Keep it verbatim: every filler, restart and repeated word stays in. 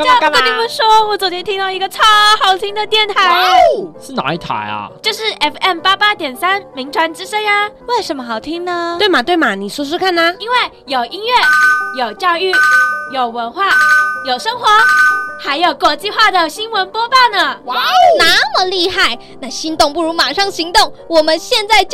家，我跟你们说，我昨天听到一个超好听的电台。 哇哦，是哪一台啊？ 就是 F M 八八点三名传之声呀。为什么好听呢？ 对嘛对嘛，你说说看啊。 因为有音乐，有教育，有文化，有生活，还有国际化的新闻播报呢。 哇哦，那么厉害！那心动不如马上行动，我们现在就